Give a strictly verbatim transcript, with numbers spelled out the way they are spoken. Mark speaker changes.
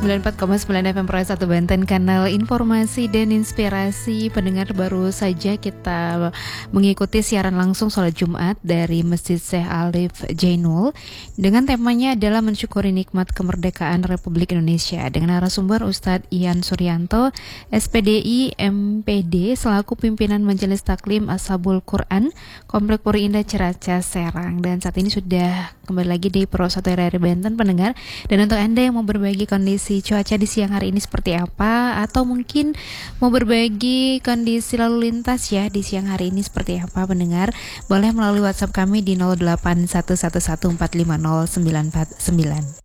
Speaker 1: sembilan puluh empat koma sembilan F M Pro satu Banten, kanal informasi dan inspirasi. Pendengar, baru saja kita mengikuti siaran langsung sholat Jumat dari Masjid Syekh Alif Jainul dengan temanya adalah mensyukuri nikmat kemerdekaan Republik Indonesia dengan narasumber Ustadz Ian Suryanto, S P D I M P D selaku pimpinan Majelis Taklim Ashabul Quran Komplek Puri Indah Ciracas Serang. Dan saat ini sudah kembali lagi di Pro satu R R I Banten, pendengar. Dan untuk Anda yang mau berbagi kondisi cuaca di siang hari ini seperti apa, atau mungkin mau berbagi kondisi lalu lintas ya di siang hari ini seperti apa, pendengar, boleh melalui WhatsApp kami di nol delapan satu satu satu empat lima nol sembilan empat sembilan.